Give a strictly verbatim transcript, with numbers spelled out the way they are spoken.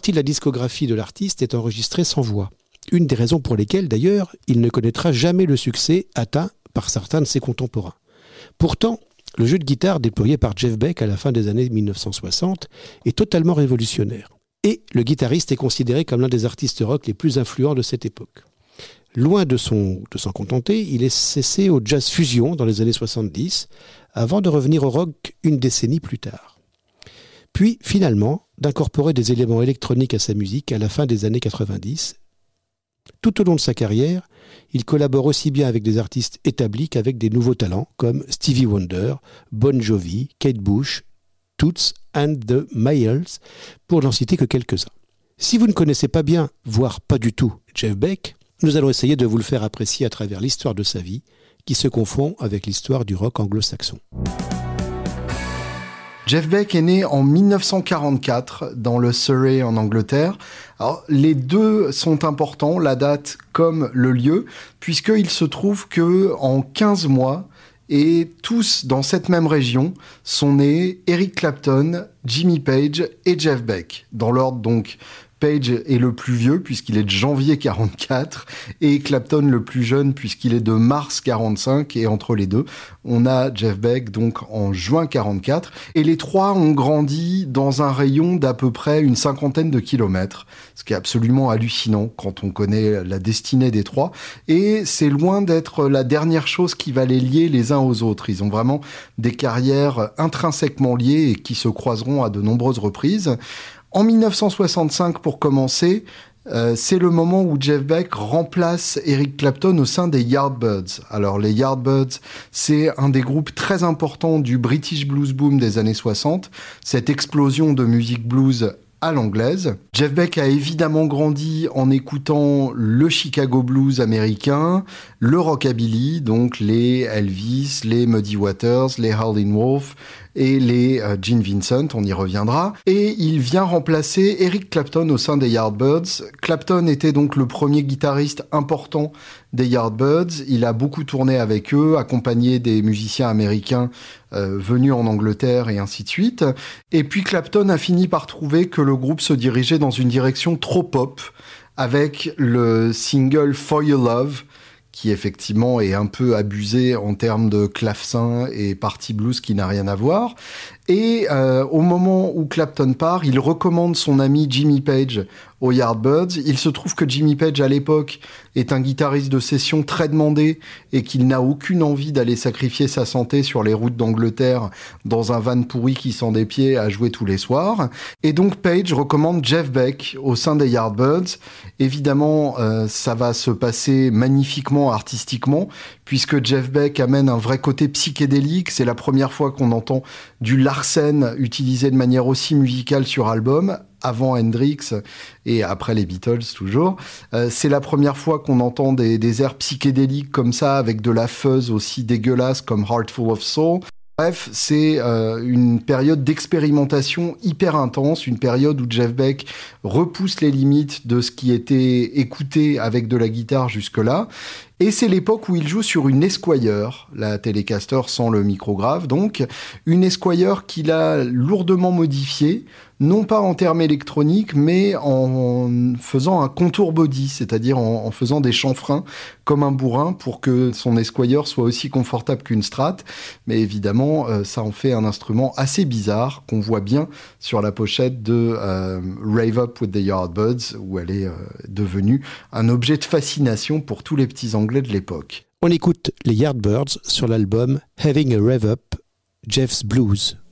partie de la discographie de l'artiste est enregistrée sans voix. Une des raisons pour lesquelles, d'ailleurs, il ne connaîtra jamais le succès atteint par certains de ses contemporains. Pourtant, le jeu de guitare déployé par Jeff Beck à la fin des années mille neuf cent soixante est totalement révolutionnaire. Et le guitariste est considéré comme l'un des artistes rock les plus influents de cette époque. Loin de, son, de s'en contenter, il est cessé au jazz fusion dans les années soixante-dix, avant de revenir au rock une décennie plus tard. Puis, finalement, d'incorporer des éléments électroniques à sa musique à la fin des années quatre-vingt-dix. Tout au long de sa carrière, il collabore aussi bien avec des artistes établis qu'avec des nouveaux talents comme Stevie Wonder, Bon Jovi, Kate Bush, Toots and the Mayals, pour n'en citer que quelques-uns. Si vous ne connaissez pas bien, voire pas du tout, Jeff Beck, nous allons essayer de vous le faire apprécier à travers l'histoire de sa vie, qui se confond avec l'histoire du rock anglo-saxon. Jeff Beck est né en mille neuf cent quarante-quatre dans le Surrey en Angleterre. Alors, les deux sont importants, la date comme le lieu, puisqu'il se trouve que en quinze mois, et tous dans cette même région, sont nés Eric Clapton, Jimmy Page et Jeff Beck. Dans l'ordre donc, Page est le plus vieux puisqu'il est de janvier quarante-quatre et Clapton le plus jeune puisqu'il est de mars quarante-cinq, et entre les deux, on a Jeff Beck donc en juin quarante-quatre, et les trois ont grandi dans un rayon d'à peu près une cinquantaine de kilomètres, ce qui est absolument hallucinant quand on connaît la destinée des trois, et c'est loin d'être la dernière chose qui va les lier les uns aux autres. Ils ont vraiment des carrières intrinsèquement liées et qui se croiseront à de nombreuses reprises. En mille neuf cent soixante-cinq, pour commencer, euh, c'est le moment où Jeff Beck remplace Eric Clapton au sein des Yardbirds. Alors, les Yardbirds, c'est un des groupes très importants du British Blues Boom des années soixante, cette explosion de musique blues à l'anglaise. Jeff Beck a évidemment grandi en écoutant le Chicago blues américain, le rockabilly, donc les Elvis, les Muddy Waters, les Howlin' Wolf et les euh, Gene Vincent, on y reviendra. Et il vient remplacer Eric Clapton au sein des Yardbirds. Clapton était donc le premier guitariste important des Yardbirds. Il a beaucoup tourné avec eux, accompagné des musiciens américains euh, venus en Angleterre et ainsi de suite. Et puis Clapton a fini par trouver que le groupe se dirigeait dans une direction trop pop, avec le single For Your Love, qui effectivement est un peu abusé en termes de clavecin et party blues qui n'a rien à voir. Et euh, au moment où Clapton part, il recommande son ami Jimmy Page aux Yardbirds. Il se trouve que Jimmy Page, à l'époque, est un guitariste de session très demandé et qu'il n'a aucune envie d'aller sacrifier sa santé sur les routes d'Angleterre dans un van pourri qui sent des pieds à jouer tous les soirs. Et donc Page recommande Jeff Beck au sein des Yardbirds. Évidemment, euh, ça va se passer magnifiquement artistiquement, puisque Jeff Beck amène un vrai côté psychédélique. C'est la première fois qu'on entend du Larsen utilisé de manière aussi musicale sur album, avant Hendrix et après les Beatles toujours. Euh, c'est la première fois qu'on entend des, des airs psychédéliques comme ça, avec de la fuzz aussi dégueulasse comme Heart Full of Soul. Bref, c'est euh, une période d'expérimentation hyper intense, une période où Jeff Beck repousse les limites de ce qui était écouté avec de la guitare jusque-là. Et c'est l'époque où il joue sur une Esquire, la Telecaster sans le micrograve, donc une Esquire qu'il a lourdement modifiée, non pas en termes électroniques, mais en faisant un contour body, c'est-à-dire en, en faisant des chanfreins comme un bourrin pour que son Esquire soit aussi confortable qu'une Strat. Mais évidemment, euh, ça en fait un instrument assez bizarre qu'on voit bien sur la pochette de euh, Rave Up with the Yardbirds, où elle est euh, devenue un objet de fascination pour tous les petits Anglais de l'époque. On écoute les Yardbirds sur l'album Having a Rave Up, Jeff's Blues.